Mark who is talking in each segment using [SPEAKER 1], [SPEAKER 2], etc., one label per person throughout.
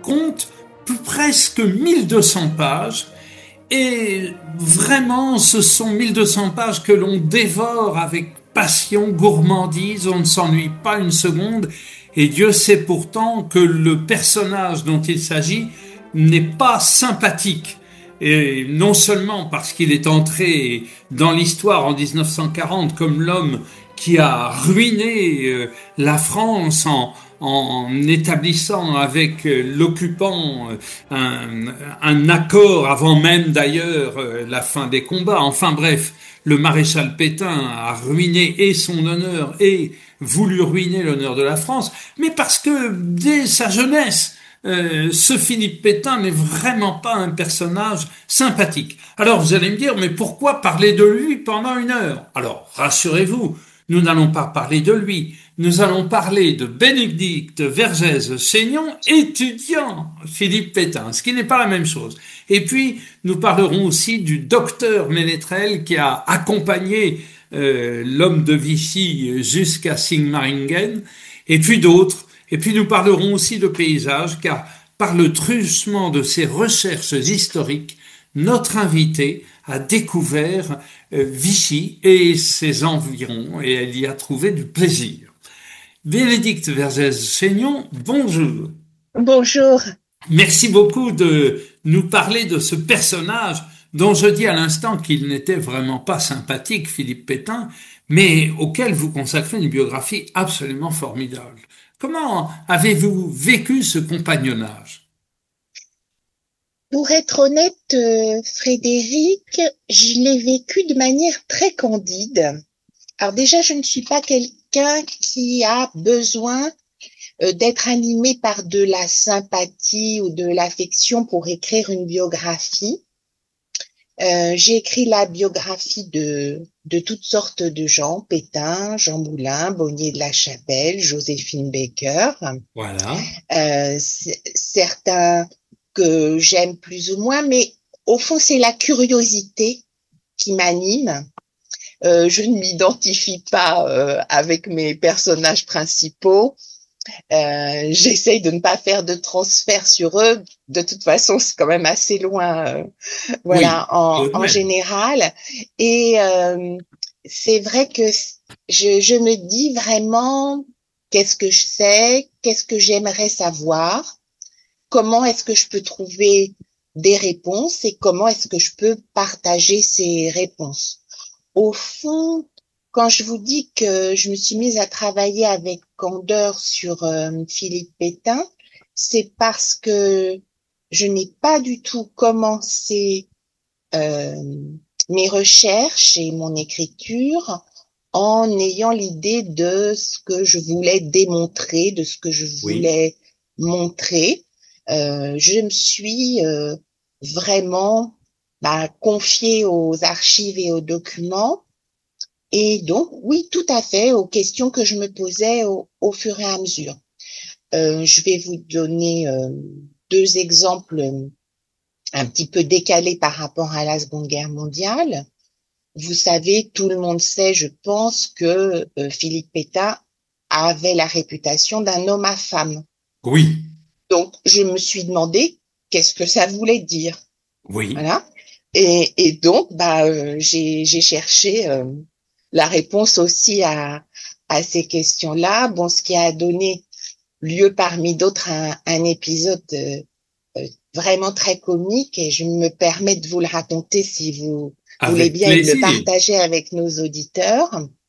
[SPEAKER 1] compte presque 1200 pages. Et vraiment, ce sont 1200 pages que l'on dévore avec passion, gourmandise, on ne s'ennuie pas une seconde. Et Dieu sait pourtant que le personnage dont il s'agit n'est pas sympathique. Et non seulement parce qu'il est entré dans l'histoire en 1940 comme l'homme qui a ruiné la France en établissant avec l'occupant un accord avant même d'ailleurs la fin des combats. Enfin bref, le maréchal Pétain a ruiné et son honneur et voulu ruiner l'honneur de la France, mais parce que dès sa jeunesse, ce Philippe Pétain n'est vraiment pas un personnage sympathique. Alors vous allez me dire, mais pourquoi parler de lui pendant 1 heure? Alors rassurez-vous, nous n'allons pas parler de lui, nous allons parler de Bénédicte Vergès-Chaignon, étudiant Philippe Pétain, ce qui n'est pas la même chose. Et puis, nous parlerons aussi du docteur Ménestrel qui a accompagné l'homme de Vichy jusqu'à Sigmaringen, et puis d'autres. Et puis nous parlerons aussi de paysage, car par le truchement de ses recherches historiques, notre invité a découvert Vichy et ses environs, et elle y a trouvé du plaisir. Bénédicte Vergès-Chaignon, bonjour.
[SPEAKER 2] Bonjour.
[SPEAKER 1] Merci beaucoup de nous parler de ce personnage dont je dis à l'instant qu'il n'était vraiment pas sympathique, Philippe Pétain, mais auquel vous consacrez une biographie absolument formidable. Comment avez-vous vécu ce compagnonnage?
[SPEAKER 2] Pour être honnête, Frédéric, je l'ai vécu de manière très candide. Alors déjà, je ne suis pas quelqu'un qui a besoin d'être animé par de la sympathie ou de l'affection pour écrire une biographie. J'ai écrit la biographie de toutes sortes de gens, Pétain, Jean Moulin, Bonnier de la Chapelle, Joséphine Baker.
[SPEAKER 1] Voilà.
[SPEAKER 2] Certains que j'aime plus ou moins, mais au fond, c'est la curiosité qui m'anime. Je ne m'identifie pas avec mes personnages principaux. J'essaye de ne pas faire de transfert sur eux. De toute façon, c'est quand même assez loin,
[SPEAKER 1] Oui,
[SPEAKER 2] voilà,
[SPEAKER 1] tout de
[SPEAKER 2] en
[SPEAKER 1] même.
[SPEAKER 2] général. Et c'est vrai que je me dis vraiment qu'est-ce que je sais, qu'est-ce que j'aimerais savoir, comment est-ce que je peux trouver des réponses et comment est-ce que je peux partager ces réponses. Au fond, quand je vous dis que je me suis mise à travailler avec candeur sur Philippe Pétain, c'est parce que je n'ai pas du tout commencé euh, mes recherches et mon écriture en ayant l'idée de ce que je voulais démontrer, de ce que je
[SPEAKER 1] Oui.
[SPEAKER 2] voulais montrer. Je me suis vraiment confiée aux archives et aux documents. Et donc, oui, tout à fait, aux questions que je me posais au fur et à mesure. Je vais vous donner 2 exemples un petit peu décalés par rapport à la Seconde Guerre mondiale. Vous savez, tout le monde sait, je pense, que Philippe Pétain avait la réputation d'un homme à femme.
[SPEAKER 1] Oui.
[SPEAKER 2] Donc, je me suis demandé qu'est-ce que ça voulait dire.
[SPEAKER 1] Oui.
[SPEAKER 2] Voilà. Et donc, j'ai cherché la réponse aussi à ces questions-là. Bon, ce qui a donné lieu parmi d'autres à un épisode vraiment très comique et je me permets de vous le raconter si vous voulez
[SPEAKER 1] Avec
[SPEAKER 2] bien et de le
[SPEAKER 1] plaisir.
[SPEAKER 2] partager avec nos auditeurs.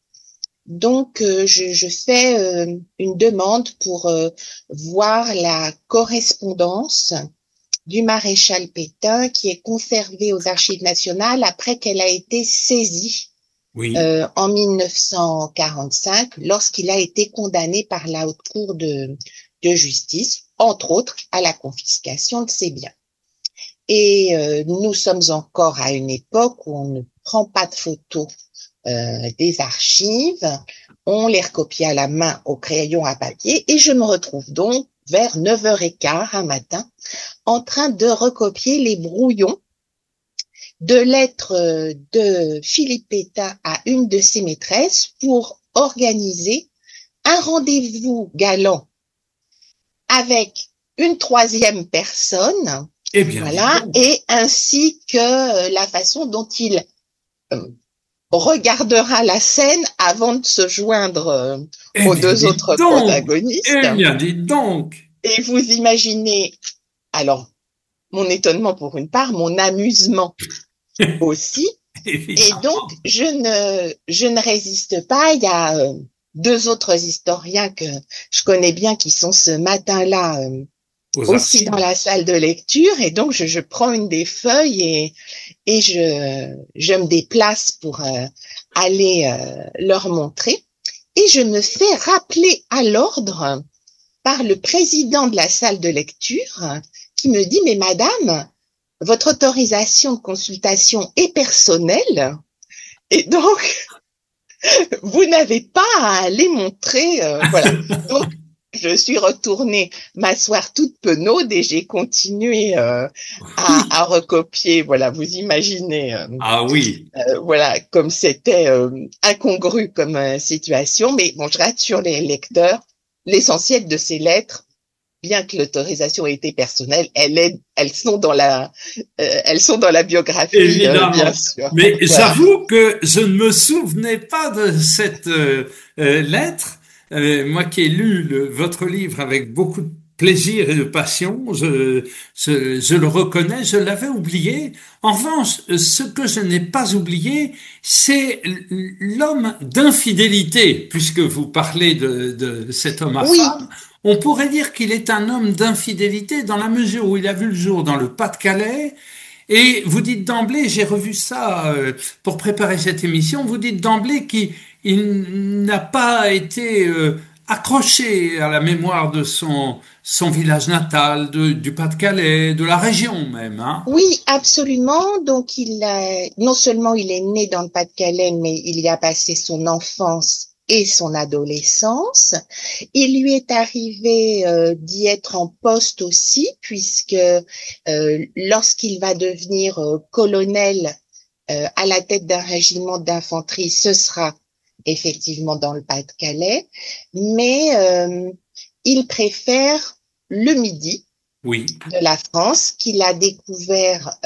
[SPEAKER 2] Donc, je fais une demande pour voir la correspondance du maréchal Pétain qui est conservée aux Archives nationales après qu'elle a été saisie
[SPEAKER 1] Oui.
[SPEAKER 2] en 1945 lorsqu'il a été condamné par la Haute Cour de justice, entre autres à la confiscation de ses biens. Et nous sommes encore à une époque où on ne prend pas de photos des archives, on les recopie à la main au crayon à papier et je me retrouve donc vers 9h15 un matin en train de recopier les brouillons de lettres de Philippe Pétain à une de ses maîtresses pour organiser un rendez-vous galant avec une troisième personne,
[SPEAKER 1] Eh bien, dis
[SPEAKER 2] voilà,
[SPEAKER 1] donc.
[SPEAKER 2] et ainsi que la façon dont il euh, regardera la scène avant de se joindre
[SPEAKER 1] Eh
[SPEAKER 2] aux
[SPEAKER 1] bien,
[SPEAKER 2] deux
[SPEAKER 1] dites
[SPEAKER 2] autres
[SPEAKER 1] donc.
[SPEAKER 2] protagonistes.
[SPEAKER 1] Eh bien, dites donc.
[SPEAKER 2] Et vous imaginez, alors, mon étonnement pour une part, mon amusement aussi. Et donc,
[SPEAKER 1] Évidemment.
[SPEAKER 2] je ne résiste pas. Il y a deux autres historiens que je connais bien qui sont ce matin-là
[SPEAKER 1] Aux
[SPEAKER 2] aussi dans
[SPEAKER 1] archives.
[SPEAKER 2] la salle de lecture. Et donc, je prends une des feuilles et je me déplace pour aller leur montrer. Et je me fais rappeler à l'ordre par le président de la salle de lecture qui me dit, mais madame, votre autorisation de consultation est personnelle et donc vous n'avez pas à aller montrer, voilà. Donc je suis retournée m'asseoir toute penaude et j'ai continué
[SPEAKER 1] Oui.
[SPEAKER 2] à recopier. Voilà, vous imaginez,
[SPEAKER 1] Ah oui.
[SPEAKER 2] voilà, comme c'était incongru comme situation. Mais bon, je rassure les lecteurs, l'essentiel de ces lettres, bien que l'autorisation ait été personnelle, elles sont dans la biographie, bien
[SPEAKER 1] Évidemment.
[SPEAKER 2] sûr.
[SPEAKER 1] Mais
[SPEAKER 2] Voilà.
[SPEAKER 1] j'avoue que je ne me souvenais pas de cette lettre. Moi qui ai lu votre livre avec beaucoup de plaisir et de passion, je le reconnais, je l'avais oublié. En revanche, ce que je n'ai pas oublié, c'est l'homme d'infidélité, puisque vous parlez de cet homme à
[SPEAKER 2] Oui,
[SPEAKER 1] femme. On pourrait dire qu'il est un homme d'infidélité dans la mesure où il a vu le jour dans le Pas-de-Calais. Et vous dites d'emblée, j'ai revu ça pour préparer cette émission, vous dites d'emblée qu'il n'a pas été accroché à la mémoire de son village natal, du Pas-de-Calais, de la région même. Hein.
[SPEAKER 2] oui, absolument. Donc, non seulement il est né dans le Pas-de-Calais, mais il y a passé son enfance et son adolescence. Il lui est arrivé d'y être en poste aussi, puisque lorsqu'il va devenir colonel à la tête d'un régiment d'infanterie, ce sera effectivement dans le Pas-de-Calais, mais il préfère le Midi
[SPEAKER 1] Oui,
[SPEAKER 2] de la France qu'il a découvert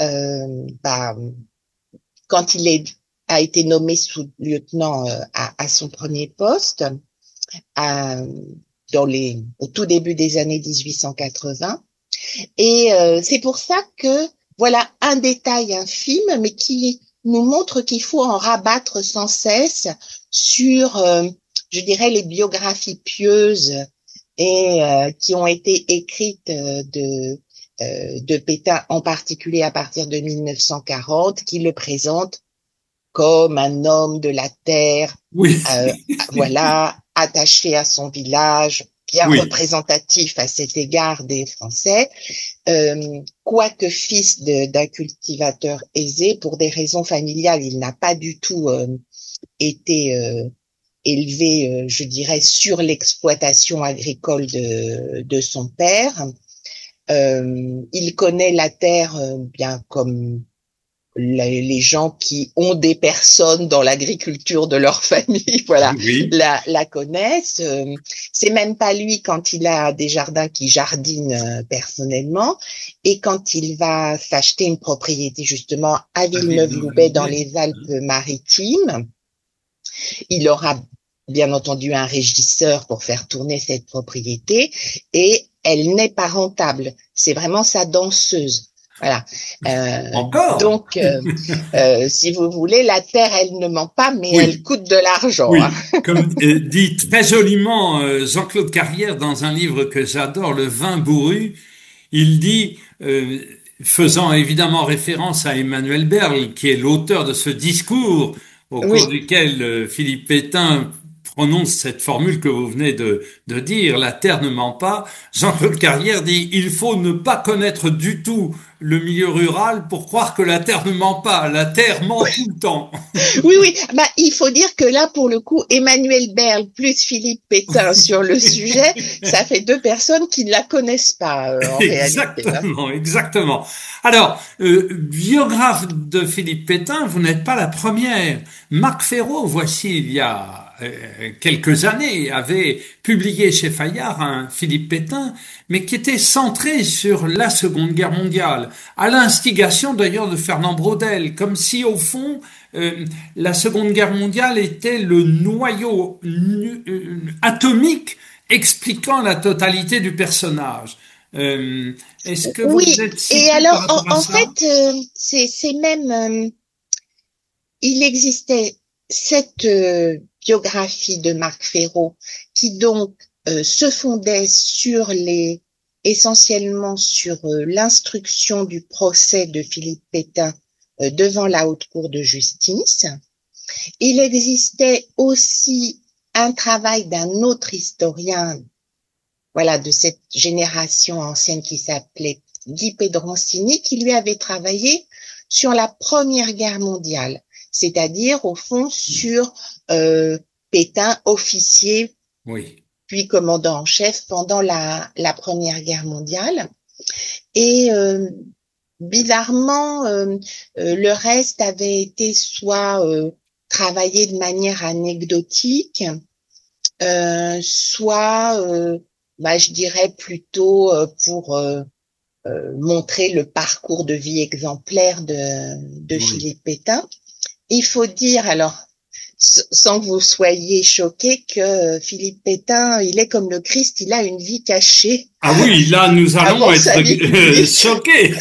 [SPEAKER 2] quand a été nommé sous-lieutenant à son premier poste à, au tout début des années 1880. Et c'est pour ça que voilà un détail infime, mais qui nous montre qu'il faut en rabattre sans cesse sur, je dirais, les biographies pieuses et qui ont été écrites de Pétain, en particulier à partir de 1940, qui le présentent comme un homme de la terre,
[SPEAKER 1] oui,
[SPEAKER 2] euh, voilà, attaché à son village, bien
[SPEAKER 1] oui,
[SPEAKER 2] représentatif à cet égard des Français, quoique fils d'un cultivateur aisé, pour des raisons familiales, il n'a pas du tout été élevé, je dirais, sur l'exploitation agricole de son père. Il connaît la terre bien comme les gens qui ont des personnes dans l'agriculture de leur famille, voilà,
[SPEAKER 1] oui,
[SPEAKER 2] la connaissent. C'est même pas lui quand il a des jardins qui jardine personnellement. Et quand il va s'acheter une propriété justement à
[SPEAKER 1] la ville de
[SPEAKER 2] Villeneuve-Loubet dans
[SPEAKER 1] Loubet.
[SPEAKER 2] les Alpes-Maritimes, il aura bien entendu un régisseur pour faire tourner cette propriété et elle n'est pas rentable. C'est vraiment sa danseuse. Voilà.
[SPEAKER 1] Encore?
[SPEAKER 2] Si vous voulez, la terre, elle ne ment pas, mais elle
[SPEAKER 1] Oui.
[SPEAKER 2] coûte de l'argent. Hein.
[SPEAKER 1] Oui, comme dit très joliment Jean-Claude Carrière dans un livre que j'adore, Le vin bourru, il dit, faisant évidemment référence à Emmanuel Berle, qui est l'auteur de ce discours au cours
[SPEAKER 2] Oui,
[SPEAKER 1] duquel Philippe Pétain prononce cette formule que vous venez de dire, la terre ne ment pas. Jean-Claude Carrière dit, il faut ne pas connaître du tout le milieu rural pour croire que la Terre ne ment pas. La Terre ment tout le temps.
[SPEAKER 2] Oui, oui. Bah, il faut dire que là, pour le coup, Emmanuel Berle plus Philippe Pétain sur le sujet, ça fait deux personnes qui ne la connaissent pas, en réalité, hein.
[SPEAKER 1] Exactement, exactement. Alors, biographe de Philippe Pétain, vous n'êtes pas la première. Marc Fesneau, voici il y a quelques années, avait publié chez Fayard un Philippe Pétain, mais qui était centré sur la Seconde Guerre mondiale, à l'instigation d'ailleurs de Fernand Braudel, comme si au fond la Seconde Guerre mondiale était le noyau atomique expliquant la totalité du personnage. Est-ce que vous
[SPEAKER 2] Oui.
[SPEAKER 1] êtes
[SPEAKER 2] Et
[SPEAKER 1] situé par
[SPEAKER 2] alors,
[SPEAKER 1] rapport à
[SPEAKER 2] en
[SPEAKER 1] ça?
[SPEAKER 2] fait, c'est même, il existait cette biographie de Marc Fesneau qui donc se fondait sur essentiellement sur l'instruction du procès de Philippe Pétain devant la Haute Cour de justice. Il existait aussi un travail d'un autre historien, voilà, de cette génération ancienne qui s'appelait Guy Pedroncini, qui lui avait travaillé sur la Première Guerre mondiale, c'est-à-dire au fond sur Pétain, officier,
[SPEAKER 1] Oui,
[SPEAKER 2] puis commandant en chef pendant la Première Guerre mondiale. Et bizarrement, le reste avait été soit travaillé de manière anecdotique, soit, je dirais plutôt pour montrer le parcours de vie exemplaire de
[SPEAKER 1] oui.
[SPEAKER 2] Philippe Pétain. Il faut dire, alors, sans que vous soyez choqués, que Philippe Pétain, il est comme le Christ, il a une vie cachée
[SPEAKER 1] Ah oui, là, nous allons
[SPEAKER 2] avant
[SPEAKER 1] être
[SPEAKER 2] sa vie publique.
[SPEAKER 1] choqués.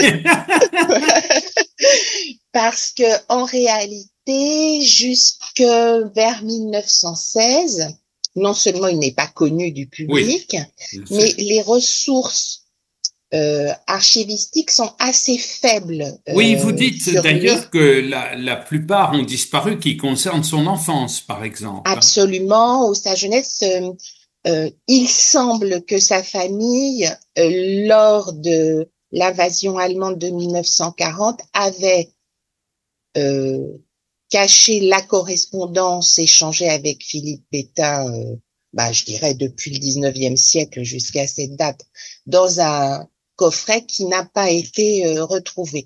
[SPEAKER 2] Parce que en réalité, jusque vers 1916, non seulement il n'est pas connu du
[SPEAKER 1] Oui,
[SPEAKER 2] public,
[SPEAKER 1] bien
[SPEAKER 2] mais
[SPEAKER 1] sûr.
[SPEAKER 2] les ressources archivistiques sont assez faibles
[SPEAKER 1] Oui, vous dites
[SPEAKER 2] sur lui.
[SPEAKER 1] d'ailleurs que la plupart ont disparu qui concernent son enfance, par exemple.
[SPEAKER 2] Absolument, ou sa jeunesse. Il semble que sa famille, lors de l'invasion allemande de 1940, avait euh, caché la correspondance échangée avec Philippe Pétain, je dirais depuis le 19e siècle jusqu'à cette date, dans un coffret qui n'a pas été retrouvé.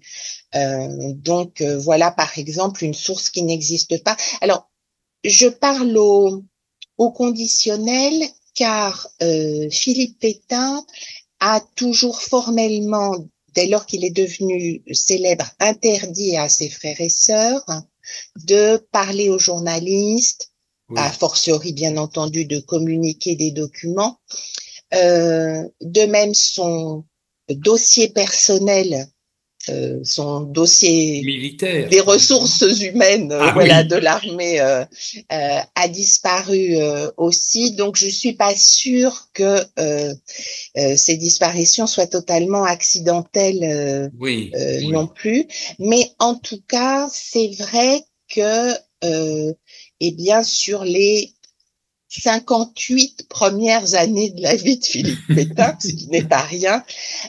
[SPEAKER 2] Voilà par exemple une source qui n'existe pas. Alors, je parle au conditionnel car Philippe Pétain a toujours formellement, dès lors qu'il est devenu célèbre, interdit à ses frères et sœurs de parler aux journalistes, a
[SPEAKER 1] Oui.
[SPEAKER 2] fortiori bien entendu de communiquer des documents. De même, son dossier personnel, son dossier
[SPEAKER 1] Militaire,
[SPEAKER 2] des
[SPEAKER 1] par exemple.
[SPEAKER 2] ressources humaines,
[SPEAKER 1] Ah
[SPEAKER 2] voilà,
[SPEAKER 1] oui.
[SPEAKER 2] de l'armée a disparu aussi. Donc, je suis pas sûre que ces disparitions soient totalement accidentelles
[SPEAKER 1] Oui,
[SPEAKER 2] non
[SPEAKER 1] oui.
[SPEAKER 2] plus. Mais en tout cas, c'est vrai que, eh bien, sur les 58 premières années de la vie de Philippe Pétain, ce qui n'est pas rien,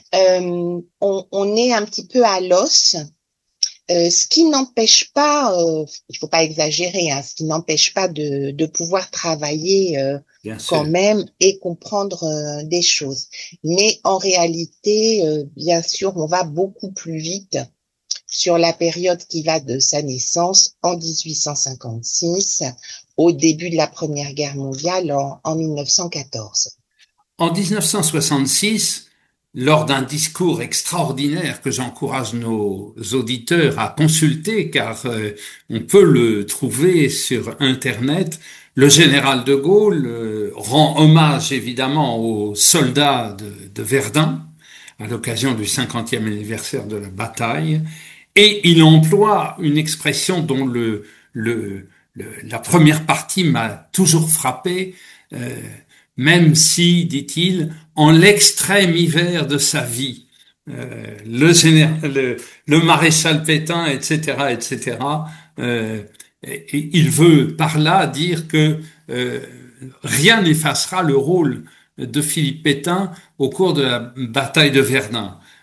[SPEAKER 2] on est un petit peu à l'os. Ce qui n'empêche pas, il faut pas exagérer, hein, ce qui n'empêche pas de pouvoir travailler
[SPEAKER 1] Bien
[SPEAKER 2] quand
[SPEAKER 1] sûr.
[SPEAKER 2] même et comprendre des choses. Mais en réalité, bien sûr, on va beaucoup plus vite sur la période qui va de sa naissance en 1856 au début de la Première Guerre mondiale en 1914.
[SPEAKER 1] En 1966, lors d'un discours extraordinaire que j'encourage nos auditeurs à consulter, car on peut le trouver sur Internet, le général de Gaulle rend hommage évidemment aux soldats de Verdun à l'occasion du 50e anniversaire de la bataille, et il emploie une expression dont la première partie m'a toujours frappé. Euh, Même si, dit-il, en l'extrême hiver de sa vie, le maréchal Pétain, etc., etc., euh, il veut par là dire que euh, rien n'effacera le rôle de Philippe Pétain au cours de la bataille de Verdun.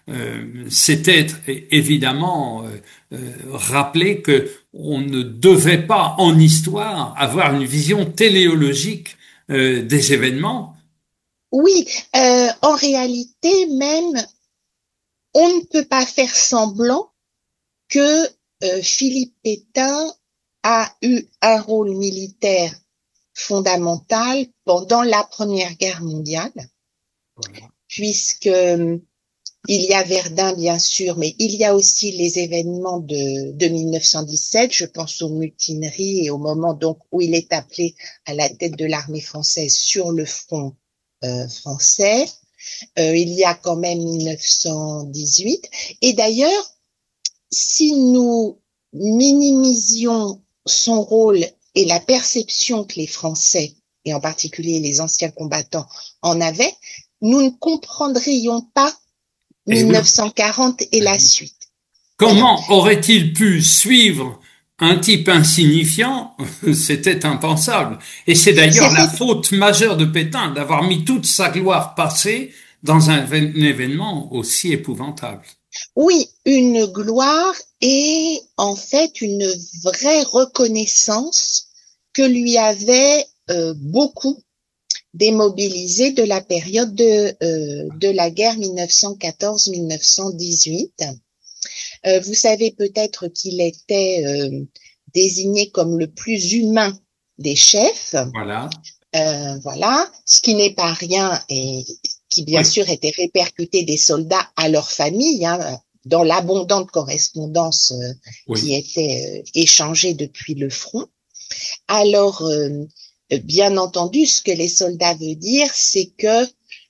[SPEAKER 1] c'était évidemment rappeler que on ne devait pas en histoire avoir une vision téléologique des événements.
[SPEAKER 2] Oui, en réalité même, on ne peut pas faire semblant que Philippe Pétain a eu un rôle militaire fondamental pendant la Première Guerre mondiale, voilà. Puisque il y a Verdun, bien sûr, mais il y a aussi les événements de 1917. Je pense aux mutineries et au moment donc où il est appelé à la tête de l'armée française sur le front français. Il y a quand même 1918. Et d'ailleurs, si nous minimisions son rôle et la perception que les Français, et en particulier les anciens combattants, en avaient, nous ne comprendrions pas 1940 et la suite.
[SPEAKER 1] Comment aurait-il pu suivre un type insignifiant? C'était impensable. Et c'est d'ailleurs la faute majeure de Pétain d'avoir mis toute sa gloire passée dans un événement aussi épouvantable.
[SPEAKER 2] Oui, une gloire et en fait une vraie reconnaissance que lui avait beaucoup démobilisé de la période de la guerre 1914-1918. Vous savez peut-être qu'il était désigné comme le plus humain des chefs.
[SPEAKER 1] Voilà.
[SPEAKER 2] Voilà, ce qui n'est pas rien et qui bien sûr était répercuté des soldats à leurs familles, hein, dans l'abondante correspondance qui était échangée depuis le front. Alors, bien entendu, ce que les soldats veulent dire, c'est que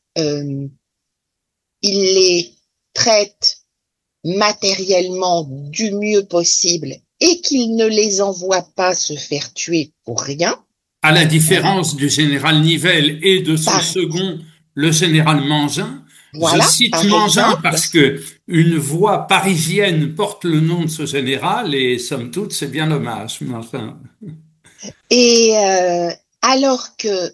[SPEAKER 2] il les traite matériellement du mieux possible et qu'il ne les envoie pas se faire tuer pour rien.
[SPEAKER 1] À la différence du général Nivelle et de son second, le général Mangin.
[SPEAKER 2] Voilà,
[SPEAKER 1] je cite Mangin parce que une voix parisienne porte le nom de ce général et somme toute c'est bien dommage. Enfin.
[SPEAKER 2] Et alors que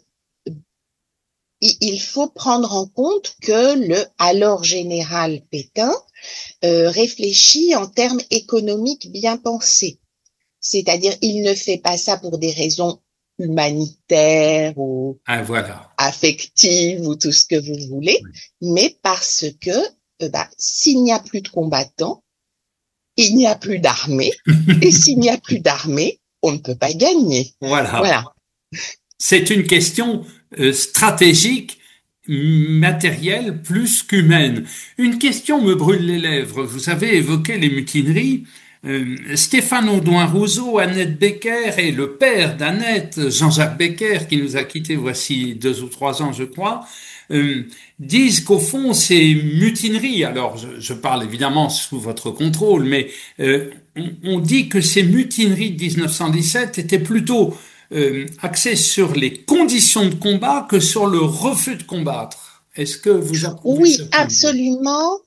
[SPEAKER 2] il faut prendre en compte que le alors général Pétain réfléchit en termes économiques bien pensés. C'est-à-dire, il ne fait pas ça pour des raisons humanitaires ou affectives ou tout ce que vous voulez, mais parce que s'il n'y a plus de combattants, il n'y a plus d'armée, et s'il n'y a plus d'armée, on ne peut pas gagner.
[SPEAKER 1] Voilà. C'est une question stratégique, matérielle plus qu'humaine. Une question me brûle les lèvres. Vous avez évoqué les mutineries. Stéphane Audouin-Rousseau, Annette Becker et le père d'Annette, Jean-Jacques Becker, qui nous a quittés voici 2 ou 3 ans, je crois, disent qu'au fond, ces mutineries, alors je parle évidemment sous votre contrôle, mais on dit que ces mutineries de 1917 étaient plutôt axées sur les conditions de combat que sur le refus de combattre. Est-ce que vous approuvez?
[SPEAKER 2] Oui, absolument.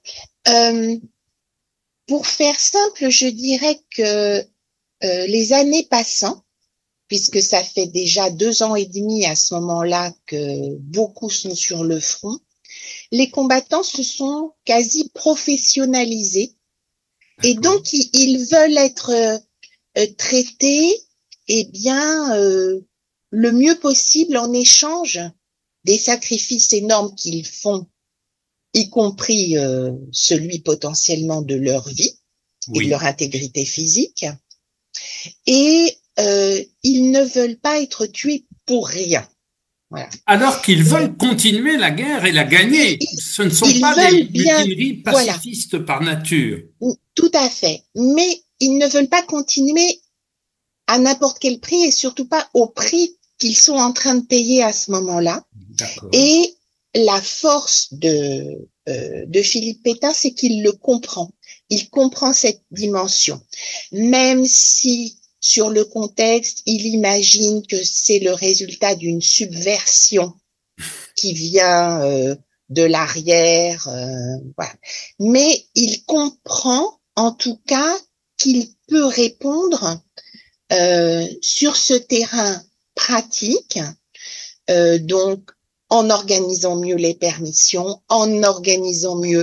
[SPEAKER 2] Pour faire simple, je dirais que les années passant, puisque ça fait déjà 2 ans et demi à ce moment-là que beaucoup sont sur le front, les combattants se sont quasi professionnalisés et donc ils veulent être traités le mieux possible en échange des sacrifices énormes qu'ils font, y compris celui potentiellement de leur vie et de leur intégrité physique. Et ils ne veulent pas être tués pour rien. Voilà.
[SPEAKER 1] Alors qu'ils veulent continuer la guerre et la gagner. Ce ne sont pas des mutineries pacifistes par nature.
[SPEAKER 2] Tout à fait. Mais ils ne veulent pas continuer à n'importe quel prix et surtout pas au prix qu'ils sont en train de payer à ce moment-là. Et la force de Philippe Pétain, c'est qu'il le comprend. Il comprend cette dimension. Même si, sur le contexte, il imagine que c'est le résultat d'une subversion qui vient de l'arrière. Voilà. Mais il comprend, en tout cas, qu'il peut répondre sur ce terrain pratique, donc en organisant mieux les permissions, en organisant mieux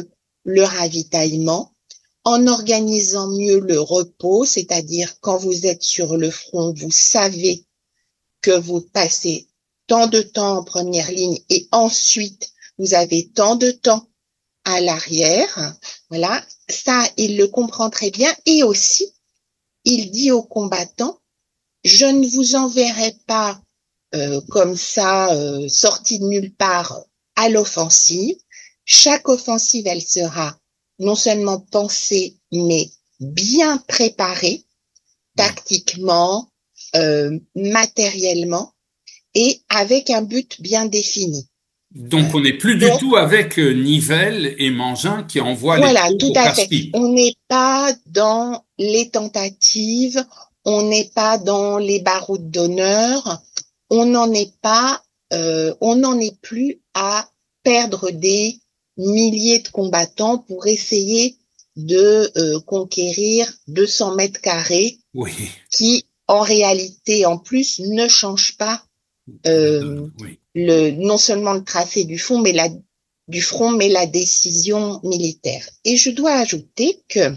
[SPEAKER 2] le ravitaillement, en organisant mieux le repos, c'est-à-dire quand vous êtes sur le front, vous savez que vous passez tant de temps en première ligne et ensuite vous avez tant de temps à l'arrière. Voilà, ça, il le comprend très bien. Et aussi, il dit aux combattants, je ne vous enverrai pas comme ça, sorti de nulle part à l'offensive. Chaque offensive, elle sera non seulement pensée, mais bien préparée, tactiquement, matériellement, et avec un but bien défini.
[SPEAKER 1] Donc, on n'est plus du
[SPEAKER 2] Donc,
[SPEAKER 1] tout avec Nivelle et Mangin qui envoient les
[SPEAKER 2] voilà,
[SPEAKER 1] troupes
[SPEAKER 2] tout
[SPEAKER 1] au
[SPEAKER 2] à fait.
[SPEAKER 1] casse-pied.
[SPEAKER 2] On n'est pas dans les tentatives, on n'est pas dans les baroudes d'honneur, on n'en est pas, on n'en est plus à perdre des milliers de combattants pour essayer de conquérir 200 mètres carrés
[SPEAKER 1] Oui,
[SPEAKER 2] qui, en réalité, en plus, ne changent pas
[SPEAKER 1] oui.
[SPEAKER 2] non seulement le tracé du front, mais la décision militaire. Et je dois ajouter que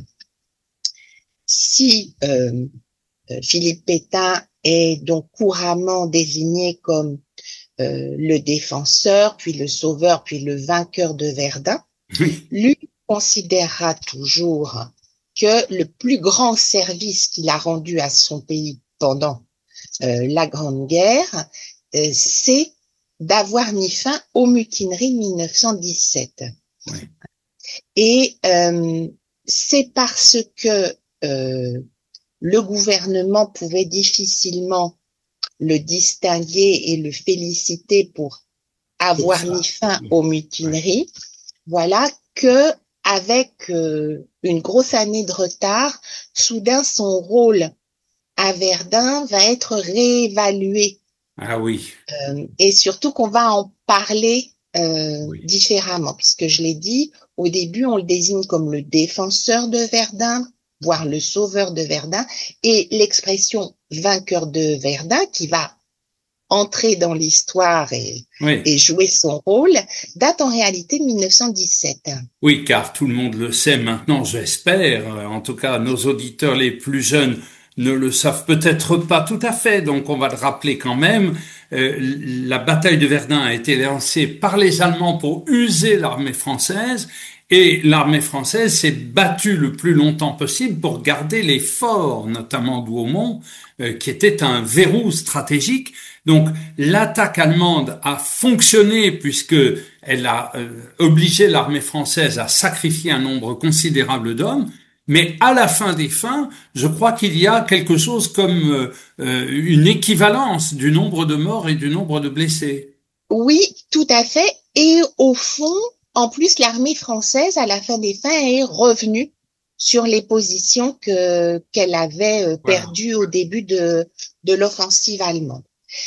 [SPEAKER 2] si Philippe Pétain est donc couramment désigné comme le défenseur, puis le sauveur, puis le vainqueur de Verdun,
[SPEAKER 1] Oui.
[SPEAKER 2] lui considérera toujours que le plus grand service qu'il a rendu à son pays pendant la Grande Guerre, c'est d'avoir mis fin aux mutineries de 1917.
[SPEAKER 1] Oui.
[SPEAKER 2] Et c'est parce que le gouvernement pouvait difficilement le distinguer et le féliciter pour avoir mis fin aux mutineries, voilà que avec une grosse année de retard, soudain son rôle à Verdun va être réévalué.
[SPEAKER 1] Ah oui.
[SPEAKER 2] Et surtout qu'on va en parler différemment, puisque je l'ai dit, au début, on le désigne comme le défenseur de Verdun, voire le sauveur de Verdun, et l'expression vainqueur de Verdun, qui va entrer dans l'histoire et jouer son rôle, date en réalité de 1917.
[SPEAKER 1] Oui, car tout le monde le sait maintenant, j'espère. En tout cas, nos auditeurs les plus jeunes ne le savent peut-être pas tout à fait, donc on va le rappeler quand même. La bataille de Verdun a été lancée par les Allemands pour user l'armée française, et l'armée française s'est battue le plus longtemps possible pour garder les forts, notamment Douaumont, qui était un verrou stratégique. Donc l'attaque allemande a fonctionné puisque elle a obligé l'armée française à sacrifier un nombre considérable d'hommes. Mais à la fin des fins, je crois qu'il y a quelque chose comme une équivalence du nombre de morts et du nombre de blessés.
[SPEAKER 2] Oui, tout à fait. Et au fond, en plus, l'armée française, à la fin des fins, est revenue sur les positions qu'elle avait perdues au début de l'offensive allemande.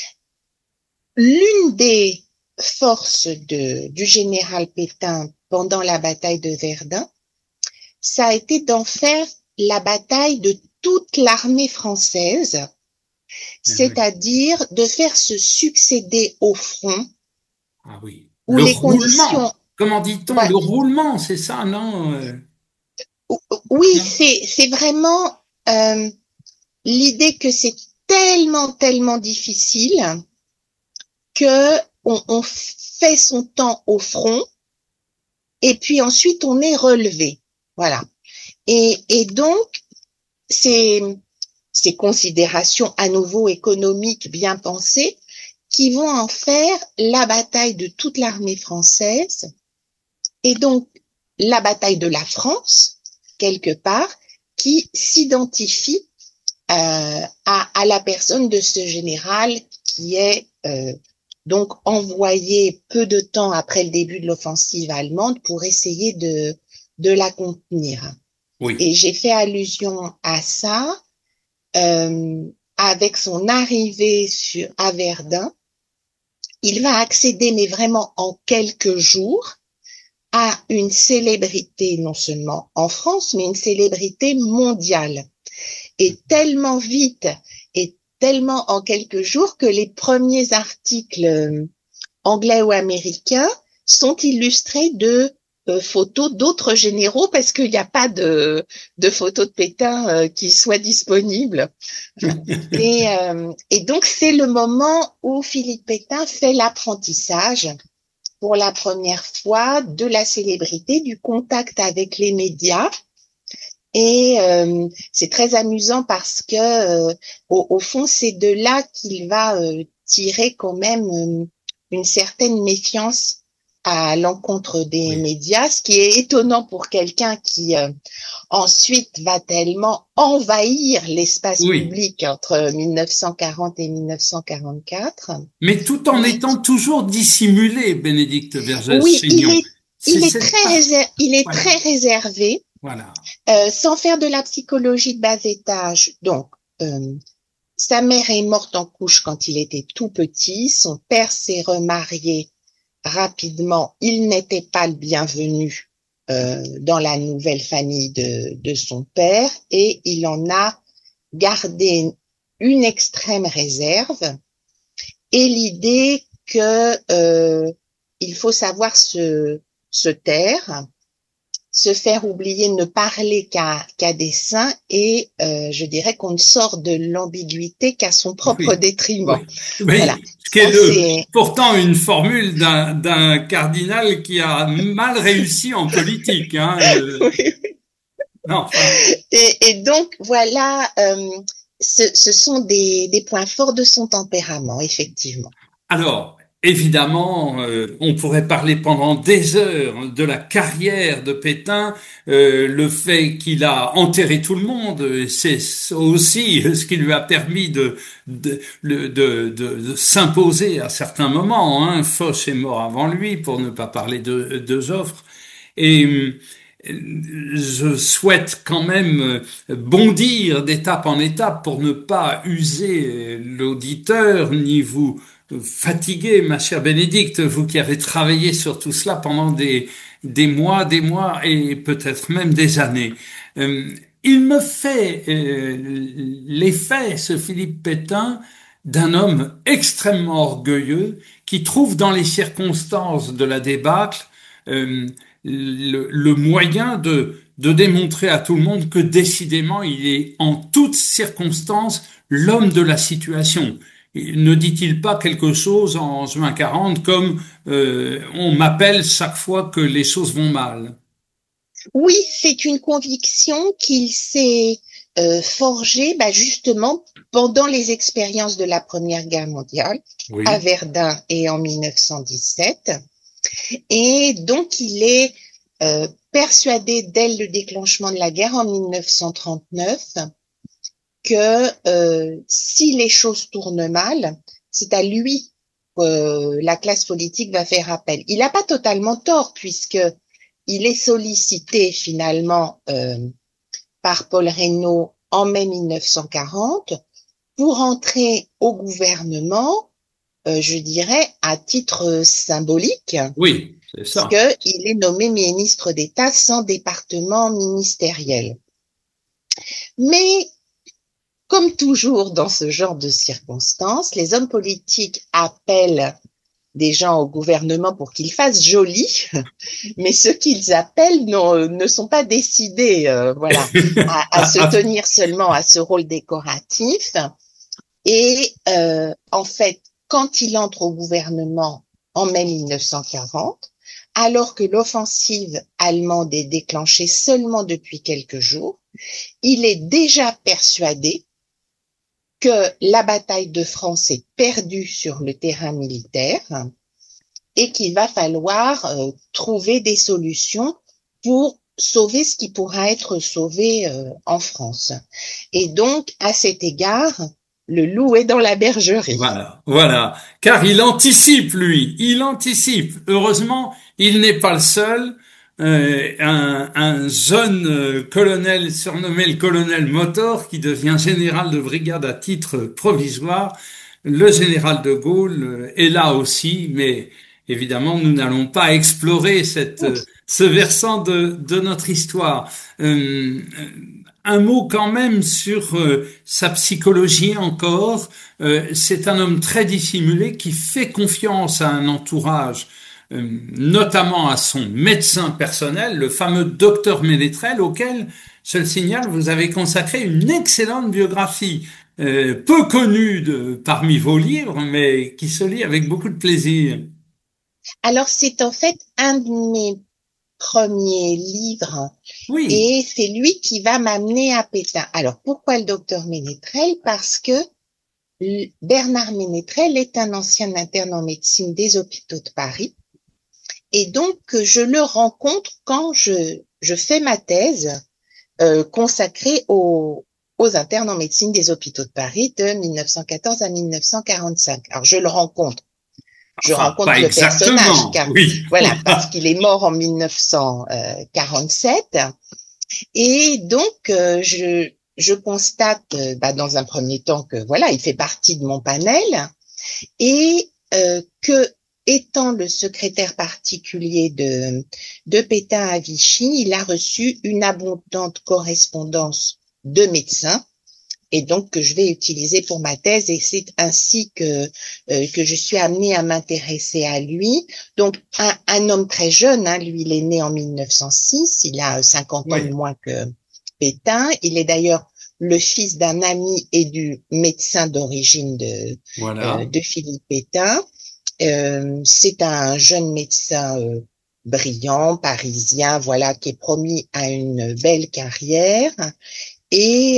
[SPEAKER 2] L'une des forces du général Pétain pendant la bataille de Verdun, ça a été d'en faire la bataille de toute l'armée française, c'est-à-dire de faire se succéder au front où
[SPEAKER 1] Le
[SPEAKER 2] les
[SPEAKER 1] roulement.
[SPEAKER 2] conditions...
[SPEAKER 1] Comment dit-on? Le roulement, c'est ça, non?
[SPEAKER 2] Oui, c'est vraiment l'idée que c'est tellement difficile que on fait son temps au front et puis ensuite on est relevé. Voilà. Et donc, ces considérations à nouveau économiques bien pensées qui vont en faire la bataille de toute l'armée française et donc la bataille de la France, quelque part, qui s'identifie à la personne de ce général qui est donc envoyé peu de temps après le début de l'offensive allemande pour essayer de la contenir.
[SPEAKER 1] Oui.
[SPEAKER 2] Et j'ai fait allusion à ça avec son arrivée à Verdun. Il va accéder, mais vraiment en quelques jours, à une célébrité, non seulement en France, mais une célébrité mondiale. Et tellement vite, et tellement en quelques jours que les premiers articles anglais ou américains sont illustrés de photos d'autres généraux parce qu'il n'y a pas de photos de Pétain qui soient disponibles. Et donc, c'est le moment où Philippe Pétain fait l'apprentissage pour la première fois de la célébrité, du contact avec les médias. Et c'est très amusant parce que au fond, c'est de là qu'il va tirer quand même une certaine méfiance à l'encontre des médias, ce qui est étonnant pour quelqu'un qui ensuite va tellement envahir l'espace public entre 1940 et 1944.
[SPEAKER 1] Mais tout en étant toujours dissimulé, Bénédicte Vergès-Chaignon.
[SPEAKER 2] Oui, il est très réservé.
[SPEAKER 1] Voilà.
[SPEAKER 2] Sans faire de la psychologie de bas étage. Donc, sa mère est morte en couche quand il était tout petit. Son père s'est remarié rapidement. Il n'était pas le bienvenu dans la nouvelle famille de son père et il en a gardé une extrême réserve et l'idée que il faut savoir se taire, se faire oublier, ne parler qu'à dessein et je dirais qu'on ne sort de l'ambiguïté qu'à son propre détriment.
[SPEAKER 1] Voilà. Ce qui est pourtant une formule d'un cardinal qui a mal réussi en politique. Hein. Non.
[SPEAKER 2] Et donc voilà, ce sont des points forts de son tempérament, effectivement.
[SPEAKER 1] Alors, évidemment, on pourrait parler pendant des heures de la carrière de Pétain, le fait qu'il a enterré tout le monde, c'est aussi ce qui lui a permis de s'imposer à certains moments. Hein. Foch est mort avant lui, pour ne pas parler de Joffre. Et je souhaite quand même bondir d'étape en étape pour ne pas user l'auditeur ni vous fatiguer, ma chère Bénédicte, vous qui avez travaillé sur tout cela pendant des mois et peut-être même des années. Il me fait l'effet, ce Philippe Pétain, d'un homme extrêmement orgueilleux qui trouve dans les circonstances de la débâcle le moyen de démontrer à tout le monde que décidément il est en toutes circonstances l'homme de la situation. Ne dit-il pas quelque chose en juin 40 comme on m'appelle chaque fois que les choses vont mal?
[SPEAKER 2] Oui, c'est une conviction qu'il s'est forgée justement pendant les expériences de la Première Guerre mondiale à Verdun et en 1917. Et donc, il est persuadé dès le déclenchement de la guerre en 1939 que si les choses tournent mal, c'est à lui que la classe politique va faire appel. Il n'a pas totalement tort puisque il est sollicité finalement par Paul Reynaud en mai 1940 pour entrer au gouvernement, je dirais, à titre symbolique.
[SPEAKER 1] Oui, c'est ça.
[SPEAKER 2] Parce qu'il est nommé ministre d'État sans département ministériel. Mais, comme toujours dans ce genre de circonstances, les hommes politiques appellent des gens au gouvernement pour qu'ils fassent joli, mais ceux qu'ils appellent ne sont pas décidés à se tenir seulement à ce rôle décoratif. Et en fait, quand il entre au gouvernement en mai 1940, alors que l'offensive allemande est déclenchée seulement depuis quelques jours, il est déjà persuadé que la bataille de France est perdue sur le terrain militaire et qu'il va falloir trouver des solutions pour sauver ce qui pourra être sauvé en France. Et donc, à cet égard, le loup est dans la bergerie.
[SPEAKER 1] Voilà. Car il anticipe, lui. Il anticipe. Heureusement, il n'est pas le seul. Un jeune colonel surnommé le colonel Motor qui devient général de brigade à titre provisoire. Le général de Gaulle est là aussi, mais évidemment, nous n'allons pas explorer ce versant de notre histoire. Un mot quand même sur sa psychologie encore. C'est un homme très dissimulé qui fait confiance à un entourage notamment à son médecin personnel, le fameux docteur Ménétrel, auquel, je le signale, vous avez consacré une excellente biographie, peu connue parmi vos livres, mais qui se lit avec beaucoup de plaisir.
[SPEAKER 2] Alors, c'est en fait un de mes premiers livres
[SPEAKER 1] Oui,
[SPEAKER 2] et c'est lui qui va m'amener à Pétain. Alors, pourquoi le docteur Ménétrel? Parce que Bernard Ménétrel est un ancien interne en médecine des hôpitaux de Paris. Et donc, je le rencontre quand je fais ma thèse consacrée aux internes en médecine des hôpitaux de Paris de 1914 à 1945. Alors, je le rencontre. Je
[SPEAKER 1] enfin, pas
[SPEAKER 2] rencontre le personnage,
[SPEAKER 1] exactement,
[SPEAKER 2] car
[SPEAKER 1] oui.
[SPEAKER 2] voilà, parce qu'il est mort en 1947. Et donc, je constate, dans un premier temps que voilà, il fait partie de mon panel et que étant le secrétaire particulier de Pétain à Vichy, il a reçu une abondante correspondance de médecins et donc que je vais utiliser pour ma thèse et c'est ainsi que je suis amenée à m'intéresser à lui. Donc un homme très jeune, hein, lui il est né en 1906, il a 50 ans
[SPEAKER 1] Oui,
[SPEAKER 2] de moins que Pétain, il est d'ailleurs le fils d'un ami et du médecin d'origine
[SPEAKER 1] voilà.
[SPEAKER 2] de Philippe Pétain. C'est un jeune médecin brillant, parisien, voilà, qui est promis à une belle carrière et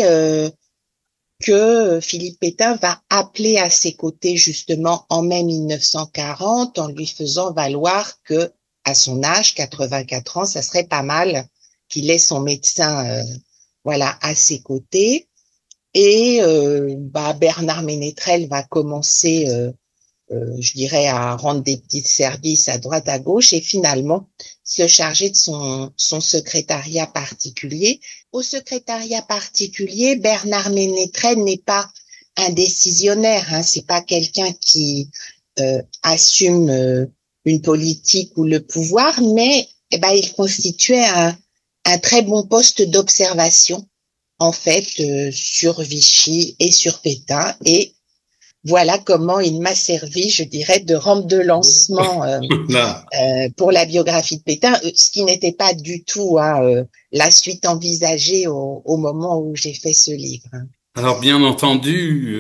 [SPEAKER 2] que Philippe Pétain va appeler à ses côtés justement en mai 1940 en lui faisant valoir que à son âge, 84 ans, ça serait pas mal qu'il ait son médecin voilà à ses côtés. Et Bernard Ménétrel va commencer je dirais, à rendre des petits services à droite à gauche et finalement se charger de son secrétariat particulier. Au secrétariat particulier, Bernard Ménétrel n'est pas un décisionnaire, hein, c'est pas quelqu'un qui assume une politique ou le pouvoir, mais il constituait un très bon poste d'observation en fait sur Vichy et sur Pétain et voilà comment il m'a servi, je dirais, de rampe de lancement
[SPEAKER 1] Là.
[SPEAKER 2] pour la biographie de Pétain, ce qui n'était pas du tout la suite envisagée au moment où j'ai fait ce livre.
[SPEAKER 1] Alors bien entendu,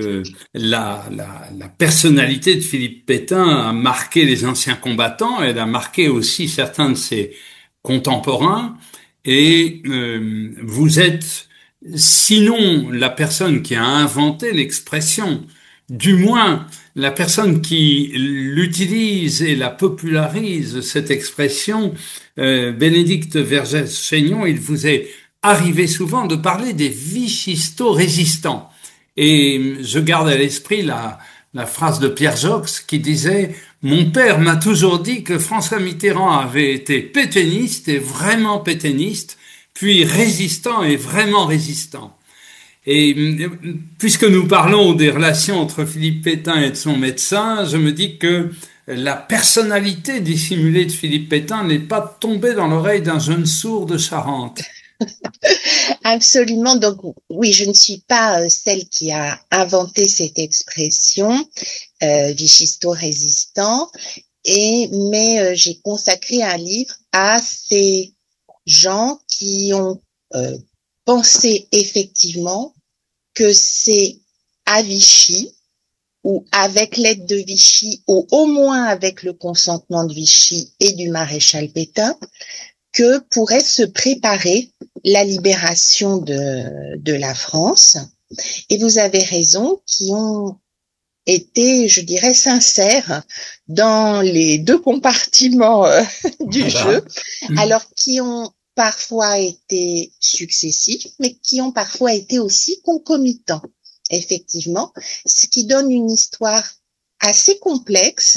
[SPEAKER 1] la personnalité de Philippe Pétain a marqué les anciens combattants, elle a marqué aussi certains de ses contemporains, et vous êtes, sinon la personne qui a inventé l'expression, du moins la personne qui l'utilise et la popularise, cette expression, Bénédicte Vergès-Chaignon, il vous est arrivé souvent de parler des vichisto-résistants. Et je garde à l'esprit la phrase de Pierre Jox qui disait « Mon père m'a toujours dit que François Mitterrand avait été pétainiste et vraiment pétainiste, puis résistant et vraiment résistant. » Et puisque nous parlons des relations entre Philippe Pétain et de son médecin, je me dis que la personnalité dissimulée de Philippe Pétain n'est pas tombée dans l'oreille d'un jeune sourd de Charente.
[SPEAKER 2] Absolument. Donc oui, je ne suis pas celle qui a inventé cette expression vichisto-résistant, mais j'ai consacré un livre à ces gens qui ont pensé effectivement que c'est à Vichy ou avec l'aide de Vichy ou au moins avec le consentement de Vichy et du maréchal Pétain que pourrait se préparer la libération de la France. Et vous avez raison, qui ont été, je dirais, sincères dans les deux compartiments du
[SPEAKER 1] Voilà.
[SPEAKER 2] jeu, alors qui ont parfois été successifs, mais qui ont parfois été aussi concomitants, effectivement, ce qui donne une histoire assez complexe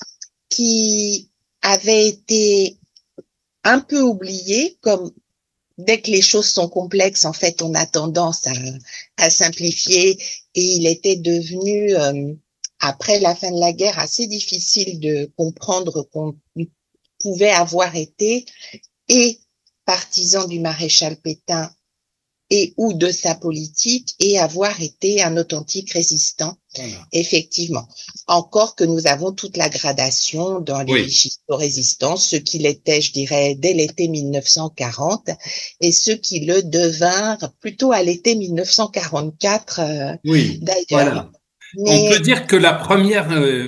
[SPEAKER 2] qui avait été un peu oubliée, comme dès que les choses sont complexes, en fait, on a tendance à simplifier et il était devenu, après la fin de la guerre, assez difficile de comprendre qu'on pouvait avoir été et partisan du maréchal Pétain et ou de sa politique et avoir été un authentique résistant.
[SPEAKER 1] Voilà.
[SPEAKER 2] Effectivement. Encore que nous avons toute la gradation dans les
[SPEAKER 1] Oui.
[SPEAKER 2] vichistes-résistants, ceux qui l'étaient, je dirais, dès l'été 1940 et ceux qui le devinrent plutôt à l'été 1944,
[SPEAKER 1] Oui.
[SPEAKER 2] d'ailleurs.
[SPEAKER 1] Voilà. On peut
[SPEAKER 2] Mais
[SPEAKER 1] dire que la première